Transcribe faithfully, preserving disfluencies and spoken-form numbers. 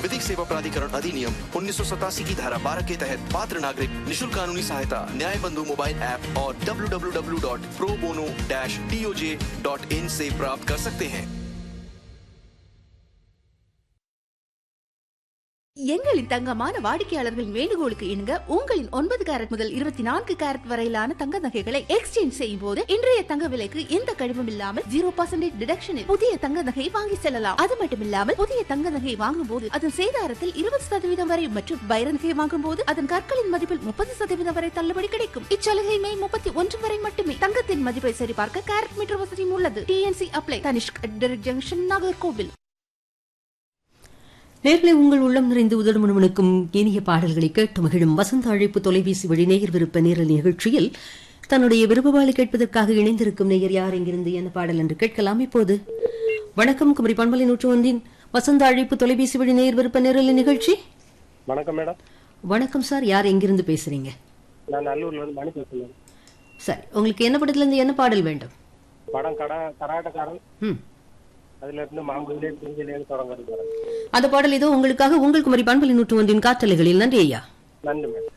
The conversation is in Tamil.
विधिक सेवा प्राधिकरण अधिनियम उन्नीस सौ सतासी की धारा बारह के तहत पात्र नागरिक निशुल्क कानूनी सहायता न्याय बंधु मोबाइल ऐप और W W W dot pro bono dash D O J dot in से प्राप्त कर सकते हैं। எங்களின் தங்கமான வாடிக்கையாளர்களின் வேண்டுகோளுக்கு இணங்க உங்களின் ஒன்பது கேரட் முதல் இருபத்தி நான்கு கேரட் வரையிலான தங்க நகைகளை எக்ஸ்சேஞ்ச் செய்யும் போது இன்றைய தங்க விலைக்கு எந்த கழிவும் இல்லாமல் ஜீரோ பர்சன்டேஜ் டிடக்ஷனில் புதிய தங்க நகை வாங்கி செல்லலாம். அது மட்டுமில்லாமல் புதிய தங்க நகை வாங்கும் போது அதன் சேதாரத்தில் இருபது சதவீதம் வரை மற்றும் வைர நகை வாங்கும் போது அதன் கற்களின் மதிப்பில் முப்பது சதவீதம் வரை தள்ளுபடி கிடைக்கும். இச்சலுகை மே முப்பத்தி ஒன்று வரை மட்டுமே. தங்கத்தின் மதிப்பை சரிபார்க்க கேரட் மீட்டர் வசதியும் உள்ளது. DNC apply. Tanishq junction, Nagercoil. நேர்களை உங்கள் உள்ளம் நிறைந்து உதடுமனுமனுக்கும் இனிய பாடல்களை கேட்டு மகிழும் வசந்த அழைப்பு தொலைபேசி வழி நேயர் விருப்ப நேரல் நிகழ்ச்சியில் தன்னுடைய விருப்பபாலை கேட்பதற்காக இணைந்திருக்கும் நேயர் யார் எங்கிருந்து என்ன பாடல் என்று கேட்கலாம். இப்போது வணக்கம், குமரி பண்பலை நூற்று ஒன்றின் வசந்த அழைப்பு தொலைபேசி வழி நேயர் விருப்ப நேரல் நிகழ்ச்சி. வணக்கம் மேடம். வணக்கம் சார், யார் எங்கிருந்து பேசுறீங்க? நான் நல்லூர்ல இருந்து மணி பேசுறேன். சரி, உங்களுக்கு என்ன படத்துல இருந்து என்ன பாடல் வேண்டும்? படம் கடா கராட்டக்காரன். ம் அதுல இருந்து மாங்குயிலே திங்கிலே தொடங்குறது. அந்த பாடல் இதோ உங்களுக்காக உங்கள் குமரி பண்பலை நூற்று ஒன்றின் காற்றலைகளில். நன்றி ஐயா. நன்றி மேடம்.